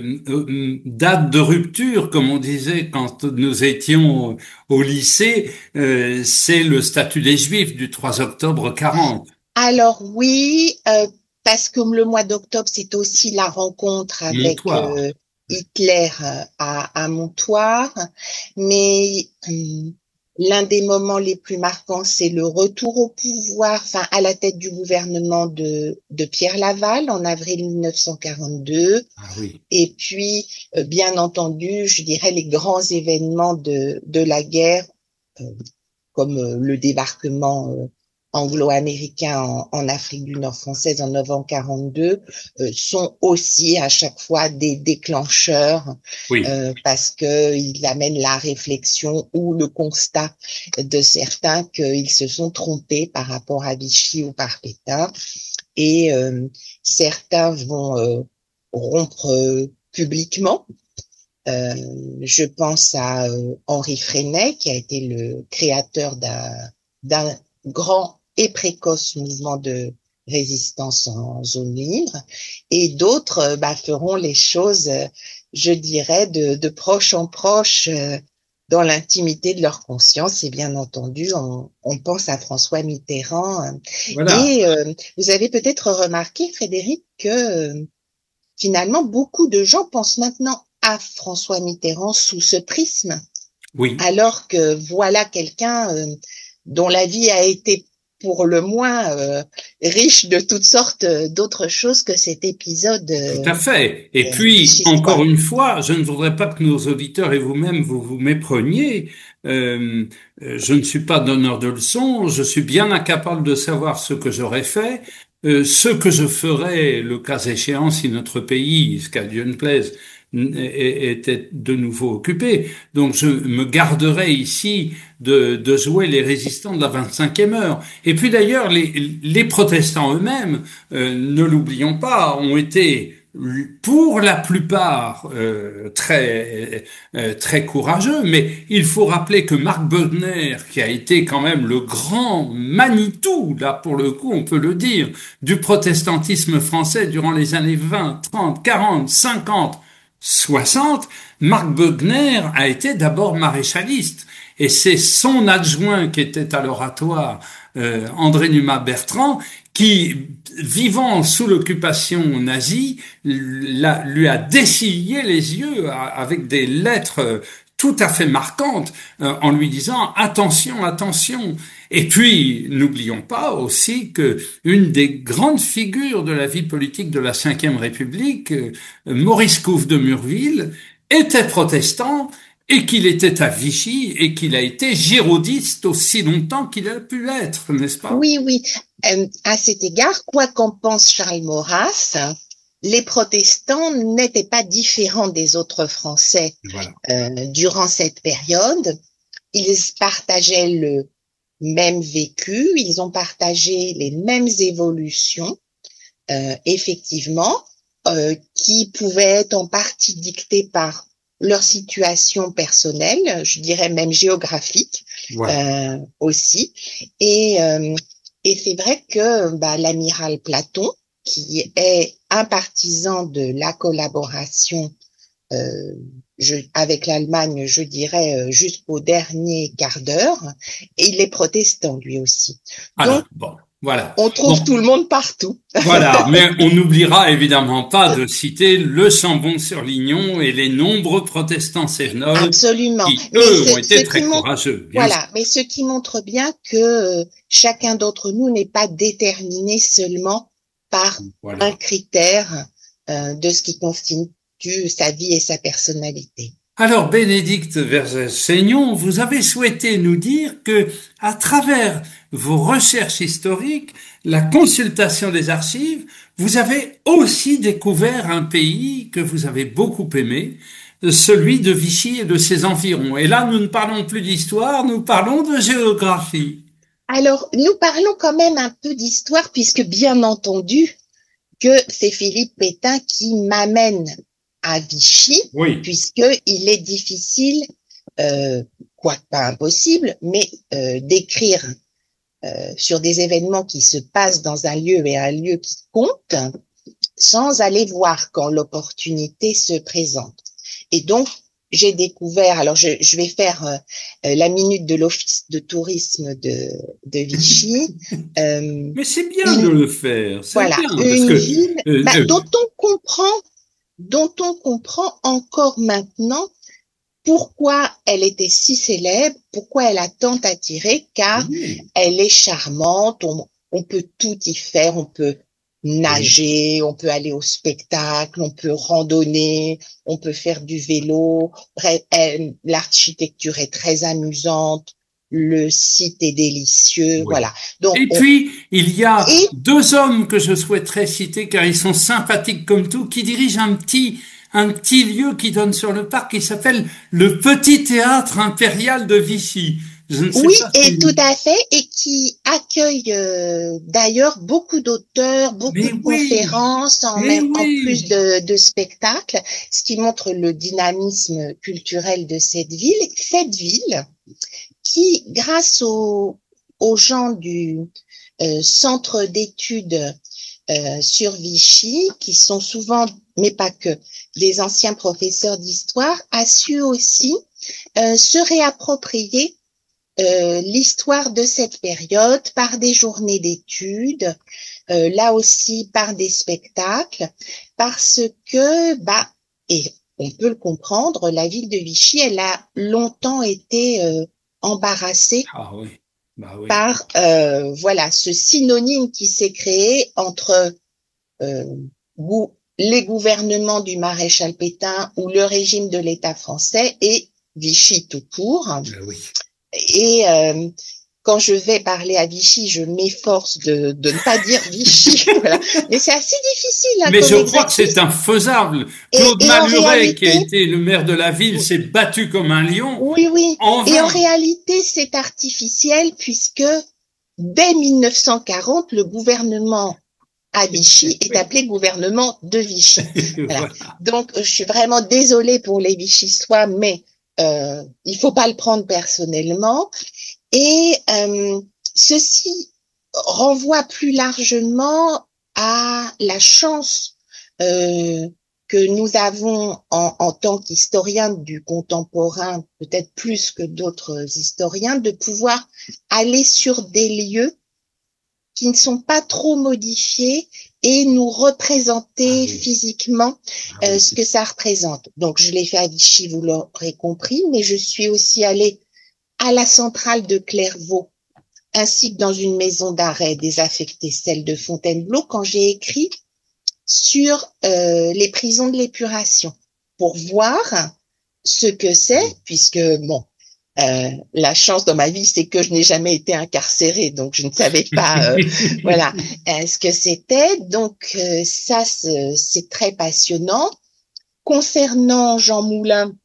[SPEAKER 1] date de rupture, comme on disait quand nous étions au lycée, c'est le statut des Juifs du 3 octobre 40.
[SPEAKER 2] alors oui, parce que le mois d'octobre, c'est aussi la rencontre avec
[SPEAKER 1] Montoire.
[SPEAKER 2] Hitler à Montoire, mais l'un des moments les plus marquants, c'est le retour au pouvoir, enfin à la tête du gouvernement de Pierre Laval en avril 1942,
[SPEAKER 1] Ah oui.
[SPEAKER 2] et puis bien entendu, je dirais les grands événements de la guerre, euh, comme le débarquement anglo-américain en Afrique du Nord française en novembre 42, sont aussi à chaque fois des déclencheurs
[SPEAKER 1] Oui.
[SPEAKER 2] parce que ils amènent la réflexion ou le constat de certains qu'ils se sont trompés par rapport à Vichy ou par Pétain, et certains vont rompre publiquement. Je pense à Henri Freinet, qui a été le créateur d'un grand et précoce mouvement de résistance en zone libre, et d'autres feront les choses, je dirais, de proche en proche, dans l'intimité de leur conscience. Et bien entendu, on pense à François Mitterrand.
[SPEAKER 1] Voilà.
[SPEAKER 2] Et vous avez peut-être remarqué, Frédéric, que finalement, beaucoup de gens pensent maintenant à François Mitterrand sous ce prisme,
[SPEAKER 1] Oui.
[SPEAKER 2] alors que voilà quelqu'un dont la vie a été pour le moins riche de toutes sortes d'autres choses que cet épisode
[SPEAKER 1] Tout à fait. Et puis,
[SPEAKER 2] vichystois.
[SPEAKER 1] encore une fois, je ne voudrais pas que nos auditeurs et vous-même vous vous mépreniez. Je ne suis pas donneur de leçons. Je suis bien incapable de savoir ce que j'aurais fait, ce que je ferais, le cas échéant, si notre pays, ce qu'à Dieu ne plaise, était de nouveau occupé. Donc, je me garderai ici de jouer les résistants de la 25e heure. Et puis d'ailleurs, les protestants eux-mêmes, ne l'oublions pas, ont été pour la plupart très courageux, mais il faut rappeler que Marc Bogner, qui a été quand même le grand Manitou, là pour le coup on peut le dire, du protestantisme français durant les années 20, 30, 40, 50, 60, Marc Bogner a été d'abord maréchaliste. Et c'est son adjoint qui était à l'oratoire, André Numa Bertrand, qui, vivant sous l'occupation nazie, lui a dessillé les yeux avec des lettres tout à fait marquantes, en lui disant attention, attention. Et puis, n'oublions pas aussi que une des grandes figures de la vie politique de la Ve République, Maurice Couve de Murville, était protestant et qu'il était à Vichy et qu'il a été giroudiste aussi longtemps qu'il a pu l'être, n'est-ce pas?
[SPEAKER 2] Oui, oui. À cet égard, quoi qu'en pense Charles Maurras, les protestants n'étaient pas différents des autres Français
[SPEAKER 1] Voilà.
[SPEAKER 2] durant cette période. Ils partageaient le même vécu, ils ont partagé les mêmes évolutions, effectivement, qui pouvaient être en partie dictées par leur situation personnelle, je dirais même géographique,
[SPEAKER 1] Voilà.
[SPEAKER 2] aussi. Et, et c'est vrai que l'amiral Platon, qui est un partisan de la collaboration avec l'Allemagne, je dirais, jusqu'au dernier quart d'heure, et il est protestant lui aussi. Donc,
[SPEAKER 1] Alors, bon, voilà.
[SPEAKER 2] on trouve
[SPEAKER 1] Bon,
[SPEAKER 2] tout le monde partout.
[SPEAKER 1] voilà. Mais on n'oubliera évidemment pas de citer le Chambon-sur-Lignon et les nombreux protestants cévenols
[SPEAKER 2] Absolument.
[SPEAKER 1] qui,
[SPEAKER 2] Mais
[SPEAKER 1] eux, ont
[SPEAKER 2] ce
[SPEAKER 1] été
[SPEAKER 2] qui
[SPEAKER 1] très
[SPEAKER 2] montre,
[SPEAKER 1] courageux, bien sûr.
[SPEAKER 2] voilà, mais ce qui montre bien que chacun d'entre nous n'est pas déterminé seulement par un
[SPEAKER 1] Voilà.
[SPEAKER 2] critère de ce qui constitue sa vie et sa personnalité.
[SPEAKER 1] Alors, Bénédicte Vergès-Seignon, vous avez souhaité nous dire que, à travers vos recherches historiques, la consultation des archives, vous avez aussi découvert un pays que vous avez beaucoup aimé, celui de Vichy et de ses environs. Et là, nous ne parlons plus d'histoire, nous parlons de géographie.
[SPEAKER 2] Alors, nous parlons quand même un peu d'histoire, puisque bien entendu que c'est Philippe Pétain qui m'amène à Vichy,
[SPEAKER 1] Oui.
[SPEAKER 2] puisqu'il est difficile, quoique pas impossible, mais d'écrire sur des événements qui se passent dans un lieu et un lieu qui compte, sans aller voir quand l'opportunité se présente. Et donc, j'ai découvert, alors je vais faire la minute de l'office de tourisme de Vichy,
[SPEAKER 1] Mais c'est bien de
[SPEAKER 2] une,
[SPEAKER 1] le faire, c'est
[SPEAKER 2] voilà,
[SPEAKER 1] bien, parce
[SPEAKER 2] une
[SPEAKER 1] que
[SPEAKER 2] ville
[SPEAKER 1] euh, euh,
[SPEAKER 2] dont on comprend encore maintenant pourquoi elle était si célèbre, pourquoi elle a tant attiré, car
[SPEAKER 1] oui,
[SPEAKER 2] elle est charmante, on peut tout y faire, on peut
[SPEAKER 1] oui.
[SPEAKER 2] nager, on peut aller au spectacle, on peut randonner, on peut faire du vélo. Bref, l'architecture est très amusante, le site est délicieux,
[SPEAKER 1] Oui.
[SPEAKER 2] voilà. Donc,
[SPEAKER 1] Et puis, il y a
[SPEAKER 2] et
[SPEAKER 1] deux hommes que je souhaiterais citer car ils sont sympathiques comme tout, qui dirigent un petit lieu qui donne sur le parc qui s'appelle le Petit Théâtre Impérial de Vichy. Je ne sais
[SPEAKER 2] oui,
[SPEAKER 1] pas
[SPEAKER 2] et tout
[SPEAKER 1] si...
[SPEAKER 2] à fait, et qui accueille d'ailleurs beaucoup d'auteurs, beaucoup
[SPEAKER 1] Mais
[SPEAKER 2] de
[SPEAKER 1] oui,
[SPEAKER 2] conférences,
[SPEAKER 1] mais
[SPEAKER 2] en plus
[SPEAKER 1] oui.
[SPEAKER 2] de spectacles, ce qui montre le dynamisme culturel de cette ville qui, grâce aux gens du centre d'études sur Vichy, qui sont souvent, mais pas que, des anciens professeurs d'histoire, a su aussi se réapproprier l'histoire de cette période par des journées d'études, là aussi par des spectacles, parce que, bah, et on peut le comprendre, la ville de Vichy, elle a longtemps été embarrassée
[SPEAKER 1] Ah oui, bah oui.
[SPEAKER 2] par voilà ce synonyme qui s'est créé entre euh, les gouvernements du maréchal Pétain ou le régime de l'État français et Vichy tout court.
[SPEAKER 1] Bah oui.
[SPEAKER 2] Et quand je vais parler à Vichy, je m'efforce de ne pas dire Vichy, voilà. Mais c'est assez difficile hein,
[SPEAKER 1] Mais je
[SPEAKER 2] comme
[SPEAKER 1] crois que c'est
[SPEAKER 2] exercice.
[SPEAKER 1] infaisable. Claude
[SPEAKER 2] Et en
[SPEAKER 1] Malhuret, qui a
[SPEAKER 2] réalité,
[SPEAKER 1] été le maire de la ville, s'est battu comme un lion
[SPEAKER 2] oui, oui.
[SPEAKER 1] en
[SPEAKER 2] Et en
[SPEAKER 1] vain.
[SPEAKER 2] réalité, c'est artificiel puisque dès 1940, le gouvernement à Vichy est appelé gouvernement de Vichy. Voilà.
[SPEAKER 1] Voilà.
[SPEAKER 2] Donc, je suis vraiment désolée pour les Vichysois, mais il faut pas le prendre personnellement. Et ceci renvoie plus largement à la chance euh, que nous avons en tant qu'historiens du contemporain, peut-être plus que d'autres historiens, de pouvoir aller sur des lieux qui ne sont pas trop modifiés et nous
[SPEAKER 1] Ah
[SPEAKER 2] représenter
[SPEAKER 1] oui,
[SPEAKER 2] physiquement
[SPEAKER 1] ah oui.
[SPEAKER 2] ce que ça représente. Donc, je l'ai fait à Vichy, vous l'aurez compris, mais je suis aussi allée à la centrale de Clairvaux, ainsi que dans une maison d'arrêt désaffectée, celle de Fontainebleau, quand j'ai écrit sur les prisons de l'épuration, pour voir ce que c'est, puisque, bon, la chance dans ma vie, c'est que je n'ai jamais été incarcérée, donc je ne savais pas, voilà, ce que c'était. Donc ça, c'est très passionnant. Concernant Jean Moulin,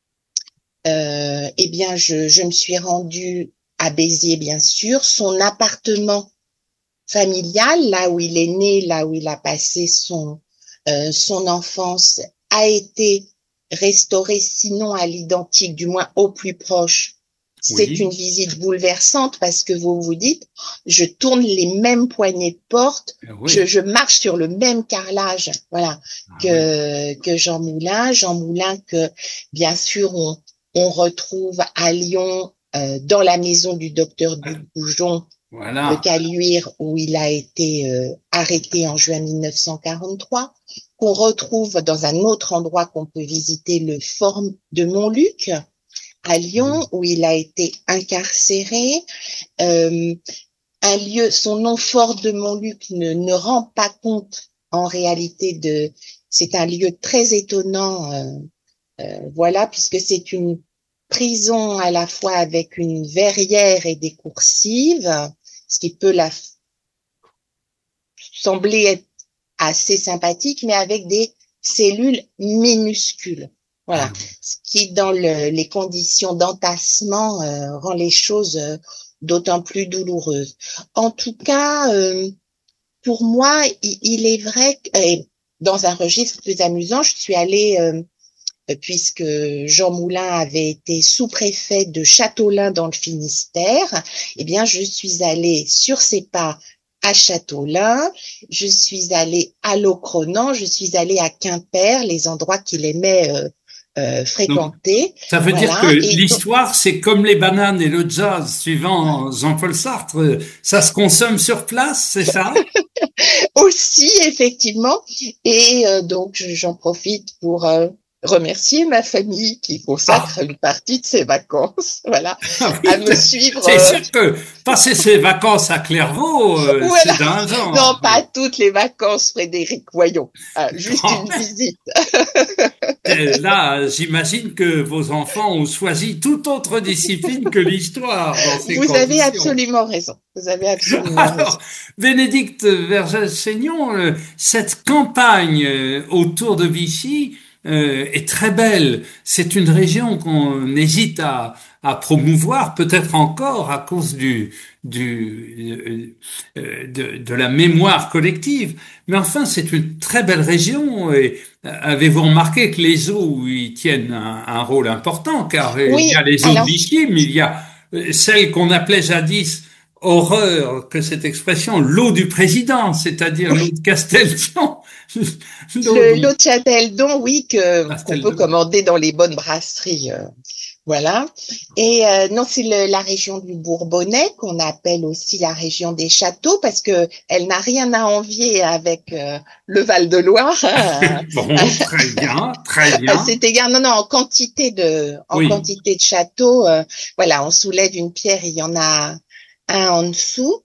[SPEAKER 2] eh bien, je me suis rendue à Béziers, bien sûr. Son appartement familial, là où il est né, là où il a passé son enfance, a été restauré, sinon à l'identique, du moins au plus proche. C'est une
[SPEAKER 1] Oui,
[SPEAKER 2] visite bouleversante parce que vous vous dites, je tourne les mêmes poignées de porte,
[SPEAKER 1] oui,
[SPEAKER 2] je marche sur le même carrelage, voilà,
[SPEAKER 1] ah oui,
[SPEAKER 2] que Jean Moulin. Jean Moulin que, bien sûr, on retrouve à Lyon, dans la maison du docteur Dugoujon, le
[SPEAKER 1] voilà.
[SPEAKER 2] Caluire, où il a été arrêté en juin 1943, qu'on retrouve dans un autre endroit qu'on peut visiter, le Fort de Montluc, à Lyon, où il a été incarcéré. Euh, un lieu, son nom Fort de Montluc ne rend pas compte en réalité c'est un lieu très étonnant, voilà, puisque c'est une prison à la fois avec une verrière et des coursives, ce qui peut sembler être assez sympathique, mais avec des cellules minuscules.
[SPEAKER 1] Ah
[SPEAKER 2] Voilà, ce qui, dans les conditions d'entassement, rend les choses d'autant plus douloureuse. En tout cas, pour moi, il est vrai que, et dans un registre plus amusant, je suis allée, puisque Jean Moulin avait été sous-préfet de Châteaulin dans le Finistère, eh bien, je suis allée sur ses pas à Châteaulin, je suis allée à Locronan, je suis allée à Quimper, les endroits qu'il aimait
[SPEAKER 1] Donc,
[SPEAKER 2] fréquenter.
[SPEAKER 1] ça veut dire que
[SPEAKER 2] Voilà. Et donc,
[SPEAKER 1] l'histoire, c'est comme les bananes et le jazz, suivant Jean-Paul Sartre. Ça se consomme sur place, c'est ça?
[SPEAKER 2] aussi, effectivement. Et donc, j'en profite pour remercier ma famille qui consacre
[SPEAKER 1] Ah,
[SPEAKER 2] une partie de ses vacances, voilà,
[SPEAKER 1] ah
[SPEAKER 2] à
[SPEAKER 1] oui,
[SPEAKER 2] me suivre.
[SPEAKER 1] c'est sûr que passer ses vacances à Clairvaux,
[SPEAKER 2] Voilà.
[SPEAKER 1] c'est d'un
[SPEAKER 2] Non,
[SPEAKER 1] genre.
[SPEAKER 2] pas toutes les vacances, Frédéric, voyons. Juste
[SPEAKER 1] Bon,
[SPEAKER 2] une visite.
[SPEAKER 1] là, j'imagine que vos enfants ont choisi toute autre discipline que l'histoire dans ces
[SPEAKER 2] Vous avez
[SPEAKER 1] conditions.
[SPEAKER 2] absolument raison. Vous avez absolument raison.
[SPEAKER 1] Alors, Bénédicte Vergès-Seignon, cette campagne autour de Vichy est très belle. C'est une région qu'on hésite à promouvoir, peut-être encore à cause de la mémoire collective. Mais enfin, c'est une très belle région. Et avez-vous remarqué que les eaux y tiennent un rôle important, car il y a
[SPEAKER 2] Oui,
[SPEAKER 1] les eaux de
[SPEAKER 2] alors,
[SPEAKER 1] Vichy, mais il y a celles qu'on appelait jadis horreur que cette expression, l'eau du président, c'est-à-dire l'eau de Castelfion, l'eau de
[SPEAKER 2] l'eau de Châteldon, oui, qu'on peut
[SPEAKER 1] Castelfion.
[SPEAKER 2] commander dans les bonnes brasseries. Voilà. Et non, c'est la région du Bourbonnais qu'on appelle aussi la région des châteaux parce que elle n'a rien à envier avec le Val-de-Loire.
[SPEAKER 1] Bon, très bien, très
[SPEAKER 2] À
[SPEAKER 1] bien.
[SPEAKER 2] cet égard, non, non, en
[SPEAKER 1] Oui,
[SPEAKER 2] quantité de châteaux, voilà, on soulève une pierre, il y en a un en dessous.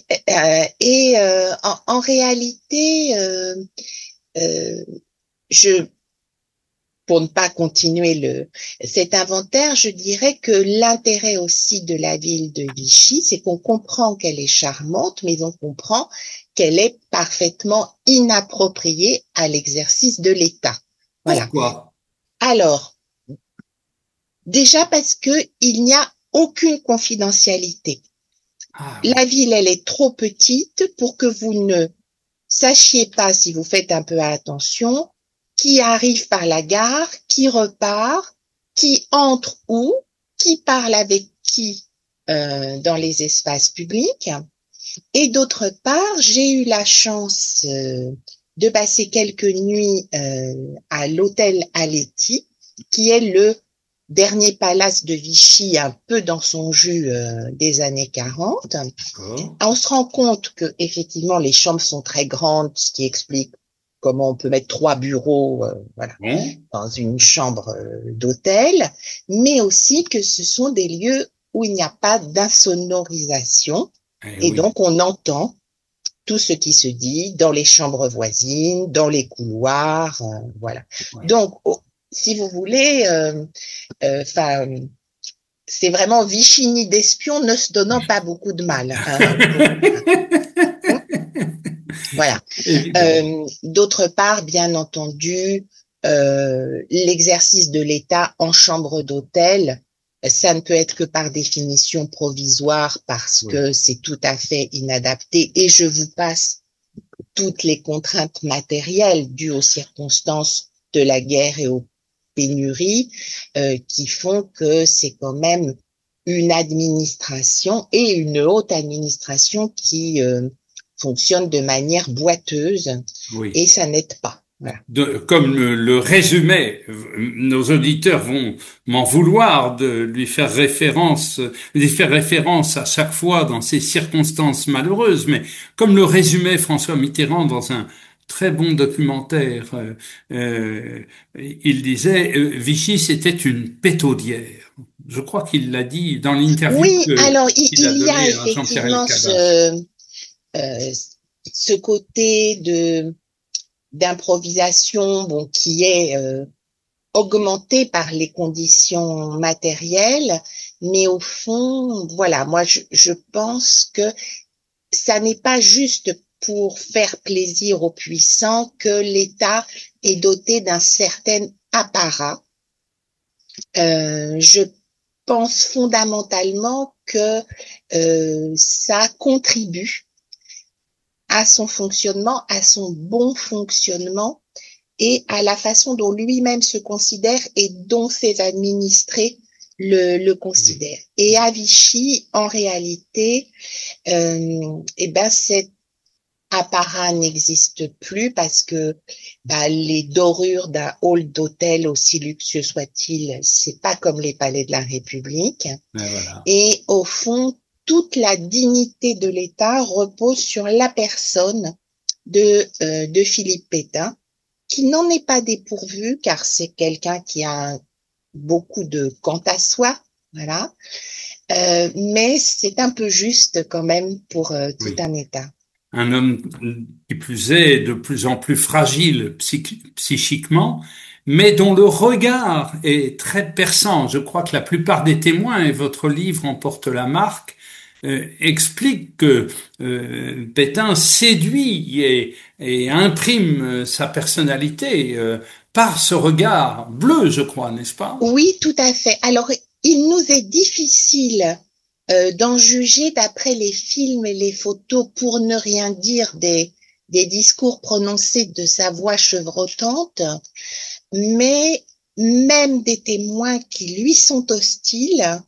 [SPEAKER 2] En réalité, euh, je pour ne pas continuer cet inventaire, je dirais que l'intérêt aussi de la ville de Vichy, c'est qu'on comprend qu'elle est charmante, mais on comprend qu'elle est parfaitement inappropriée à l'exercice de l'État. Voilà.
[SPEAKER 1] pourquoi?
[SPEAKER 2] Alors, déjà parce que il n'y a aucune confidentialité.
[SPEAKER 1] Ah oui,
[SPEAKER 2] La ville, elle est trop petite pour que vous ne sachiez pas, si vous faites un peu attention, qui arrive par la gare, qui repart, qui entre où, qui parle avec qui dans les espaces publics. Et d'autre part, j'ai eu la chance de passer quelques nuits à l'hôtel Aletti, qui est le dernier palace de Vichy, un peu dans son jus des années 40.
[SPEAKER 1] d'accord.
[SPEAKER 2] On se rend compte que effectivement les chambres sont très grandes, ce qui explique comment on peut mettre 3 bureaux, voilà,
[SPEAKER 1] Bon,
[SPEAKER 2] dans une chambre d'hôtel, mais aussi que ce sont des lieux où il n'y a pas d'insonorisation
[SPEAKER 1] eh
[SPEAKER 2] et
[SPEAKER 1] oui.
[SPEAKER 2] donc on entend tout ce qui se dit dans les chambres voisines, dans les couloirs, voilà.
[SPEAKER 1] Ouais.
[SPEAKER 2] Donc, si vous voulez, enfin, c'est vraiment Vichy d'espion ne se donnant pas beaucoup de mal. Hein, voilà.
[SPEAKER 1] Évidemment.
[SPEAKER 2] D'autre part, bien entendu, l'exercice de l'État en chambre d'hôtel, ça ne peut être que par définition provisoire parce
[SPEAKER 1] Oui,
[SPEAKER 2] que c'est tout à fait inadapté. Et je vous passe toutes les contraintes matérielles dues aux circonstances de la guerre et aux pénuries qui font que c'est quand même une administration et une haute administration qui fonctionne de manière boiteuse
[SPEAKER 1] oui.
[SPEAKER 2] et ça n'aide pas. Voilà.
[SPEAKER 1] Comme le résumé, nos auditeurs vont m'en vouloir de lui faire référence à chaque fois dans ces circonstances malheureuses, mais comme le résumait François Mitterrand dans un très bon documentaire, il disait Vichy c'était une pétaudière. Je crois qu'il l'a dit dans l'interview
[SPEAKER 2] Oui, alors
[SPEAKER 1] qu'il a
[SPEAKER 2] il y a
[SPEAKER 1] donnée à Jean-Pierre
[SPEAKER 2] effectivement
[SPEAKER 1] Elkabbach.
[SPEAKER 2] euh, ce côté de d'improvisation bon, qui est augmenté par les conditions matérielles, mais au fond, voilà, moi je pense que ça n'est pas juste pour faire plaisir aux puissants que l'État est doté d'un certain apparat. Je pense fondamentalement que ça contribue à son fonctionnement, à son bon fonctionnement et à la façon dont lui-même se considère et dont ses administrés le considèrent. Et à Vichy, en réalité, cet apparat n'existe plus parce que les dorures d'un hall d'hôtel, aussi luxueux soit-il, c'est pas comme les palais de la République.
[SPEAKER 1] Voilà.
[SPEAKER 2] Et au fond, toute la dignité de l'État repose sur la personne de Philippe Pétain, qui n'en est pas dépourvu, car c'est quelqu'un qui a beaucoup de quant à soi, voilà. Mais c'est un peu juste quand même pour tout un État.
[SPEAKER 1] Un homme qui plus est de plus en plus fragile psychiquement, mais dont le regard est très perçant. Je crois que la plupart des témoins, et votre livre en porte la marque, explique que Pétain séduit et imprime sa personnalité par ce regard bleu, je crois, n'est-ce pas?
[SPEAKER 2] Oui, tout à fait. Alors, il nous est difficile d'en juger d'après les films et les photos, pour ne rien dire des discours prononcés de sa voix chevrotante, mais même des témoins qui lui sont hostiles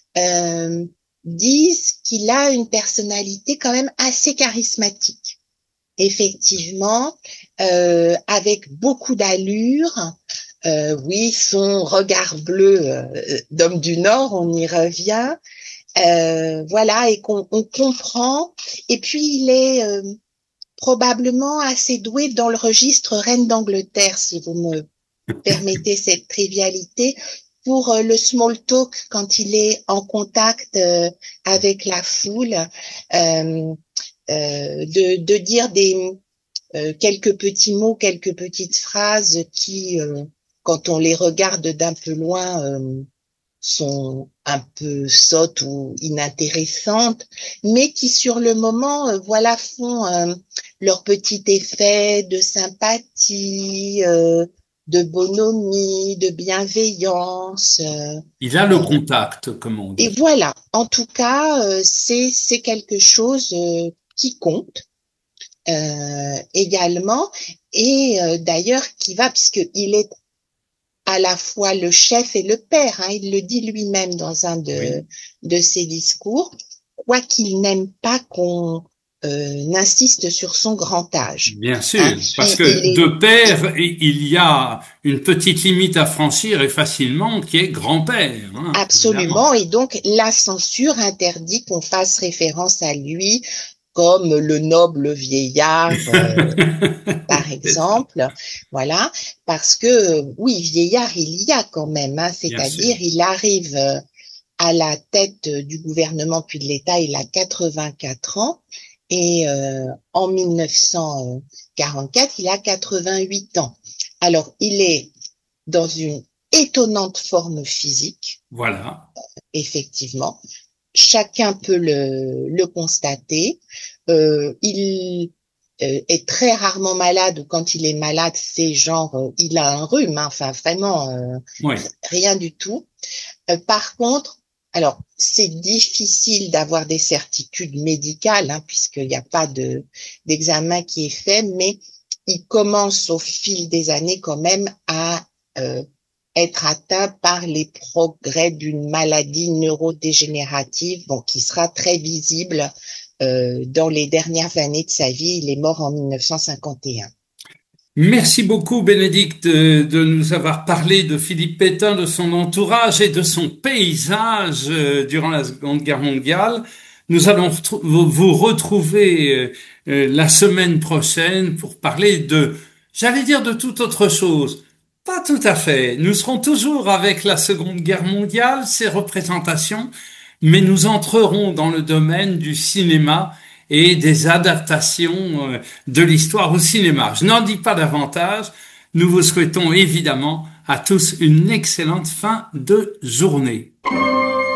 [SPEAKER 2] disent qu'il a une personnalité quand même assez charismatique. Effectivement, avec beaucoup d'allure. Oui, son regard bleu d'homme du Nord, on y revient. Voilà, et qu'on comprend. Et puis, il est probablement assez doué dans le registre Reine d'Angleterre, si vous me permettez cette trivialité, pour le small talk quand il est en contact avec la foule, de dire quelques petits mots, quelques petites phrases qui, quand on les regarde d'un peu loin, sont un peu sottes ou inintéressantes, mais qui sur le moment, font leur petit effet de sympathie, de bonhomie, de bienveillance.
[SPEAKER 1] Il a le contact, comme on dit.
[SPEAKER 2] Et voilà, en tout cas, c'est quelque chose qui compte également, et d'ailleurs qui va, puisqu'il est à la fois le chef et le père, hein, il le dit lui-même dans un de ses discours, quoiqu'il n'aime pas qu'on insiste sur son grand âge.
[SPEAKER 1] Bien sûr, parce que de père, il y a une petite limite à franchir et facilement, qui est grand-père. Hein,
[SPEAKER 2] absolument, évidemment. Et donc la censure interdit qu'on fasse référence à lui comme le noble vieillard, par exemple, voilà, parce que oui, vieillard il y a quand même, hein, c'est-à-dire il arrive à la tête du gouvernement puis de l'État, il a 84 ans, et en 1944, il a 88 ans. Alors, il est dans une étonnante forme physique.
[SPEAKER 1] Voilà.
[SPEAKER 2] Effectivement. Chacun peut le constater. Il est très rarement malade, ou quand il est malade, c'est genre, il a un rhume, hein, enfin vraiment rien du tout. Par contre, alors c'est difficile d'avoir des certitudes médicales, hein, puisqu'il n'y a pas d'examen qui est fait, mais il commence au fil des années quand même à être atteint par les progrès d'une maladie neurodégénérative, qui sera très visible dans les dernières années de sa vie. Il est mort en 1951.
[SPEAKER 1] Merci beaucoup, Bénédicte, de nous avoir parlé de Philippe Pétain, de son entourage et de son paysage durant la Seconde Guerre mondiale. Nous allons vous retrouver la semaine prochaine pour parler de, j'allais dire, de toute autre chose. Pas tout à fait. Nous serons toujours avec la Seconde Guerre mondiale, ses représentations, mais nous entrerons dans le domaine du cinéma et des adaptations de l'histoire au cinéma. Je n'en dis pas davantage. Nous vous souhaitons évidemment à tous une excellente fin de journée.